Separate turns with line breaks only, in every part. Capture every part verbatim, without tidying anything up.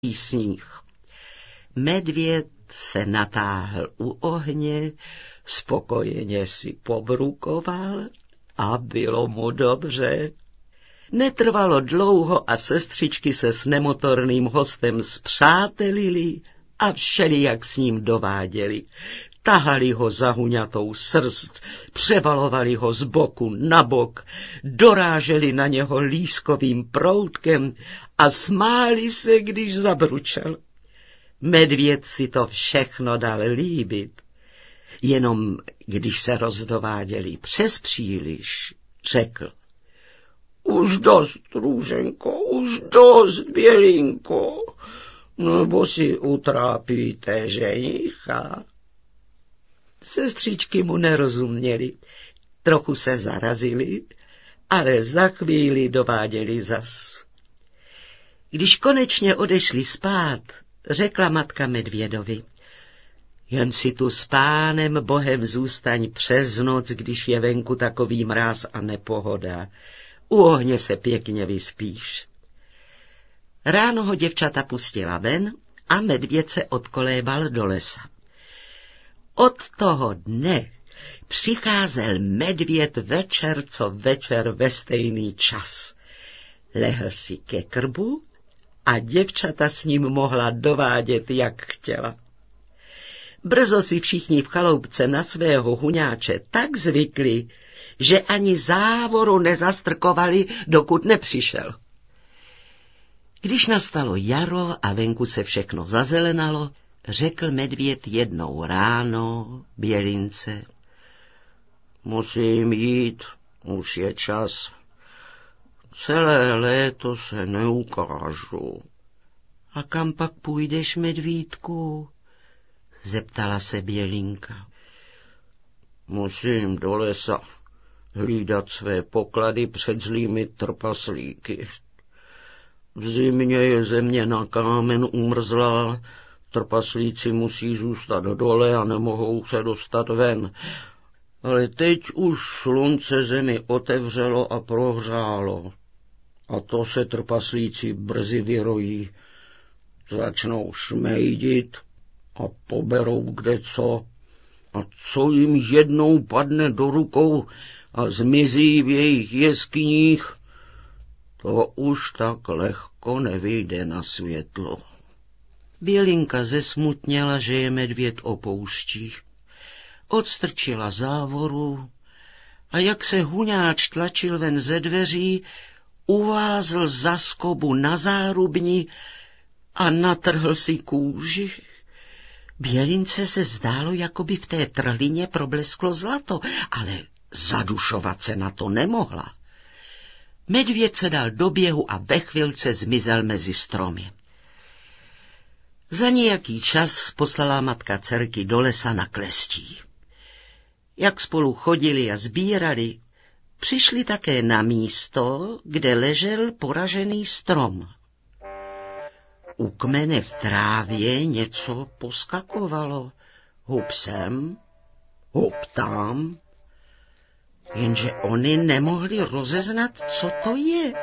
sníh. Medvěd se natáhl u ohně, spokojeně si pobrukoval a bylo mu dobře. Netrvalo dlouho a sestřičky se s nemotorným hostem spřátelili a všelijak s ním dováděli. Tahali ho za huňatou srst, převalovali ho z boku na bok, doráželi na něho lískovým proutkem a smáli se, když zabručel. Medvěd si to všechno dal líbit, jenom když se rozdováděli přes příliš, řekl: Už dost, Růženko, už dost, Bělinko, nebo si utrápíte ženicha. Sestřičky mu nerozuměly, trochu se zarazily, ale za chvíli dováděli zas. Když konečně odešli spát, řekla matka medvědovi: Jen si tu s pánem Bohem zůstaň přes noc, když je venku takový mráz a nepohoda. U ohně se pěkně vyspíš. Ráno ho děvčata pustila ven a medvěd se odkolébal do lesa. Od toho dne přicházel medvěd večer co večer ve stejný čas. Lehl si ke krbu a děvčata s ním mohla dovádět, jak chtěla. Brzo si všichni v chaloupce na svého huňáče tak zvykli, že ani závoru nezastrkovali, dokud nepřišel. Když nastalo jaro a venku se všechno zazelenalo, řekl medvěd jednou ráno Bělince: Musím jít, už je čas. Celé léto se neukážu. A kam pak půjdeš, medvídku? Zeptala se Bělinka. Musím do lesa hlídat své poklady před zlými trpaslíky. V zimě je země na kámen umrzlá, trpaslíci musí zůstat dole a nemohou se dostat ven. Ale teď už slunce zemi otevřelo a prohřálo. A to se trpaslíci brzy vyrojí. Začnou šmejdit a poberou kdeco. A co jim jednou padne do rukou a zmizí v jejich jeskyních, to už tak lehko nevyjde na světlo. Bělinka zesmutněla, že je medvěd opouští. Odstrčila závoru a jak se huňáč tlačil ven ze dveří, uvázl za skobu na zárubni a natrhl si kůži. Bělince se zdálo, jako by v té trhlině problesklo zlato, ale zadušovat se na to nemohla. Medvěd se dal do běhu a ve chvilce zmizel mezi stromy. Za nějaký čas poslala matka dcerky do lesa na klestí. Jak spolu chodili a sbírali, přišli také na místo, kde ležel poražený strom. U kmene v trávě něco poskakovalo. Hub sem, hub tam, jenže oni nemohli rozeznat, co to je.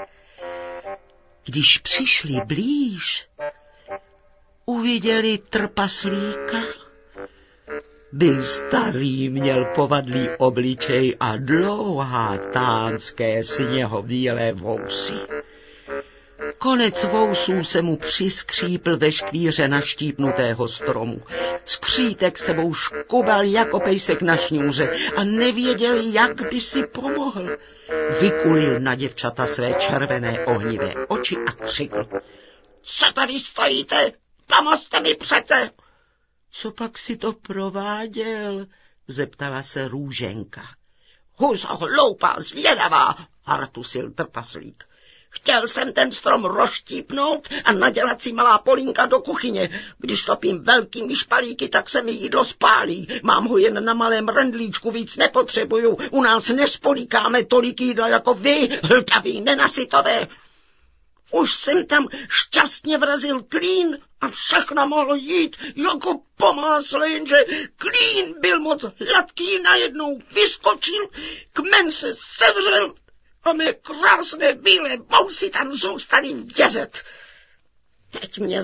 Když přišli blíž, uviděli trpaslíka. Byl starý, měl povadlý obličej a dlouhá tánské sněhobílé vousy. Konec vousů se mu přiskřípl ve škvíře naštípnutého stromu. Skřítek sebou škubal jako pejsek na šňůře a nevěděl, jak by si pomohl. Vykulil na děvčata své červené ohnivé oči a křikl: Co tady stojíte? Pomozte mi přece! Co pak si to prováděl? Zeptala se Růženka. Huzo, hloupá, zvědavá, hartusil trpaslík. Chtěl jsem ten strom rozštípnout a nadělat si malá polínka do kuchyně. Když topím velkými špalíky, tak se mi jídlo spálí. Mám ho jen na malém rendlíčku, víc nepotřebuju. U nás nespolíkáme tolik jídla jako vy, hltaví nenasytové. Už jsem tam šťastně vrazil klín a všechno mohlo jít jako po másle, jenže klín byl moc hladký, najednou vyskočil, kmen se sevřel a mé krásné bílé bousy tam zůstaly vězet. teď mě